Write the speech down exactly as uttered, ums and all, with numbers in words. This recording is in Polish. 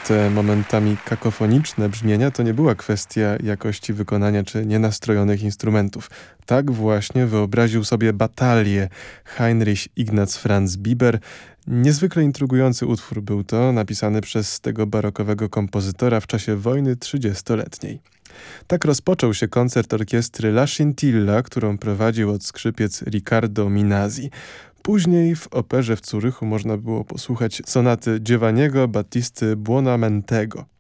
Te momentami kakofoniczne brzmienia to nie była kwestia jakości wykonania czy nienastrojonych instrumentów. Tak właśnie wyobraził sobie batalię Heinrich Ignaz Franz Biber. Niezwykle intrygujący utwór był to, napisany przez tego barokowego kompozytora w czasie wojny trzydziestoletniej. Tak rozpoczął się koncert orkiestry La Scintilla, którą prowadził od skrzypiec Riccardo Minasi. Później w operze w Zurychu można było posłuchać sonaty Giovanniego Battisty Buonamentego.